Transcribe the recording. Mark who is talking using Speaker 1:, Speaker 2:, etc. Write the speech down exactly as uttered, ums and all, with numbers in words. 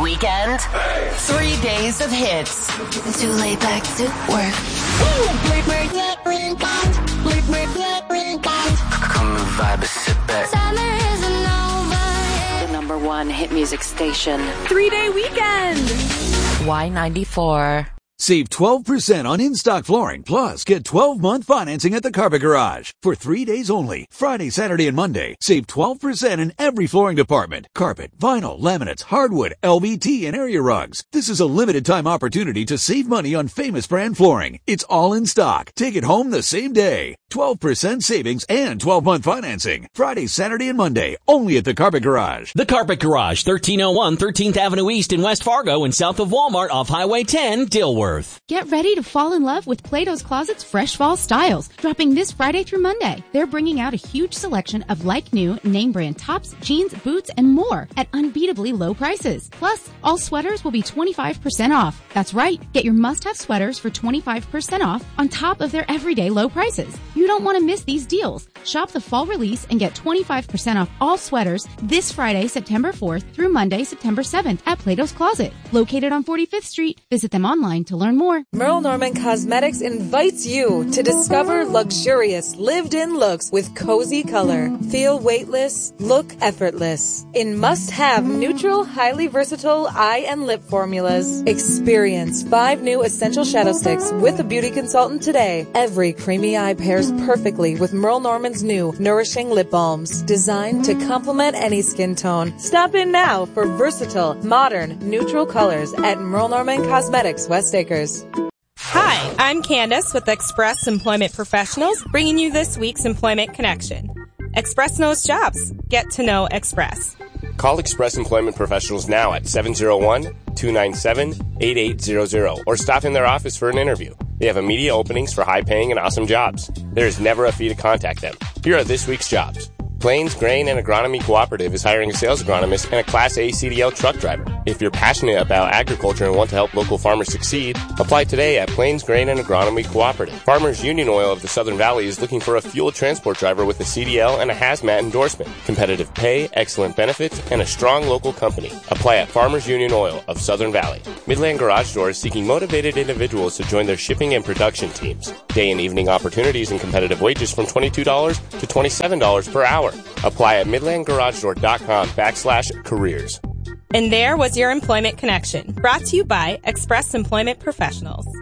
Speaker 1: weekend? Hey. Three days of hits.
Speaker 2: Too late back to work.
Speaker 3: Come and vibe, sit back.
Speaker 2: Summer isn't over.
Speaker 1: The number one hit music station.
Speaker 4: Three-day weekend.
Speaker 1: Y ninety-four.
Speaker 5: Save twelve percent on in-stock flooring, plus get twelve-month financing at the Carpet Garage. For three days only, Friday, Saturday, and Monday, save twelve percent in every flooring department. Carpet, vinyl, laminates, hardwood, L V T, and area rugs. This is a limited-time opportunity to save money on famous brand flooring. It's all in stock. Take it home the same day. twelve percent savings and twelve-month financing. Friday, Saturday, and Monday, only at the Carpet Garage.
Speaker 6: The Carpet Garage, thirteen oh one thirteenth Avenue East in West Fargo and south of Walmart off Highway ten, Dilworth.
Speaker 4: Get ready to fall in love with Plato's Closet's fresh fall styles, dropping this Friday through Monday. They're bringing out a huge selection of like-new, name-brand tops, jeans, boots, and more at unbeatably low prices. Plus, all sweaters will be twenty-five percent off. That's right, get your must-have sweaters for twenty-five percent off on top of their everyday low prices. You don't want to miss these deals. Shop the fall release and get twenty-five percent off all sweaters this Friday, September fourth through Monday, September seventh at Plato's Closet. Located on forty-fifth Street. Visit them online to learn more.
Speaker 7: Merle Norman Cosmetics invites you to discover luxurious, lived-in looks with cozy color. Feel weightless, look effortless. In must-have neutral, highly versatile eye and lip formulas. Experience five new essential shadow sticks with a beauty consultant today. Every creamy eye pairs perfectly with Merle Norman's new nourishing lip balms, designed to complement any skin tone. Stop in now for versatile, modern, neutral colors at Merle Norman Cosmetics, West Acres.
Speaker 8: Hi, I'm Candace with Express Employment Professionals, bringing you this week's Employment Connection. Express knows jobs. Get to know Express.
Speaker 9: Call Express Employment Professionals now at seven oh one, two nine seven, eight eight zero zero or stop in their office for an interview. They have immediate openings for high-paying and awesome jobs. There is never a fee to contact them. Here are this week's jobs. Plains Grain and Agronomy Cooperative is hiring a sales agronomist and a Class A C D L truck driver. If you're passionate about agriculture and want to help local farmers succeed, apply today at Plains Grain and Agronomy Cooperative. Farmers Union Oil of the Southern Valley is looking for a fuel transport driver with a C D L and a hazmat endorsement. Competitive pay, excellent benefits, and a strong local company. Apply at Farmers Union Oil of Southern Valley. Midland Garage Door is seeking motivated individuals to join their shipping and production teams. Day and evening opportunities and competitive wages from twenty-two dollars to twenty-seven dollars per hour. Apply at midlandgaragedoor.com backslash careers.
Speaker 8: And there was your Employment Connection, brought to you by Express Employment Professionals.